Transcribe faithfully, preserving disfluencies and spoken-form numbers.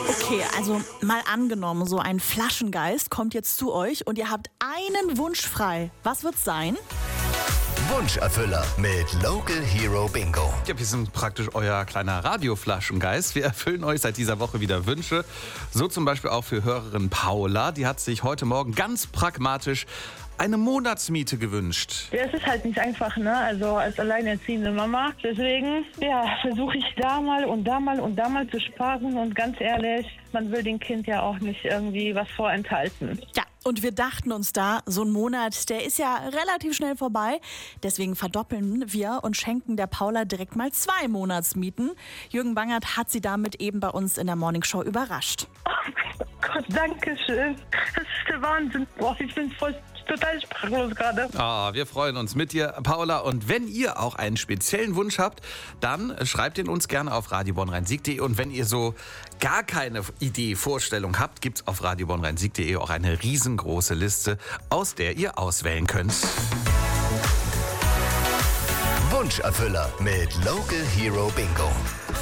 Okay, also mal angenommen, so ein Flaschengeist kommt jetzt zu euch und ihr habt einen Wunsch frei. Was wird's sein? Wunscherfüller mit Local Hero Bingo. Ja, wir sind praktisch euer kleiner Radioflaschengeist. Wir erfüllen euch seit dieser Woche wieder Wünsche. So zum Beispiel auch für Hörerin Paula. Die hat sich heute Morgen ganz pragmatisch eine Monatsmiete gewünscht. Ja, es ist halt nicht einfach, ne? Also als alleinerziehende Mama. Deswegen, ja, versuche ich da mal und da mal und da mal zu sparen. Und ganz ehrlich, man will dem Kind ja auch nicht irgendwie was vorenthalten. Ja, und wir dachten uns da, so ein Monat, der ist ja relativ schnell vorbei. Deswegen verdoppeln wir und schenken der Paula direkt mal zwei Monatsmieten. Jürgen Bangert hat sie damit eben bei uns in der Morningshow überrascht. Oh Gott, danke schön. Das ist der Wahnsinn. Boah, ich bin voll total sprachlos gerade. Ah, wir freuen uns mit dir, Paula. Und wenn ihr auch einen speziellen Wunsch habt, dann schreibt ihn uns gerne auf radio bonn rhein sieg punkt de. Und wenn ihr so gar keine Idee, Vorstellung habt, gibt es auf radio bonn rhein sieg punkt de auch eine riesengroße Liste, aus der ihr auswählen könnt. Wunscherfüller mit Local Hero Bingo.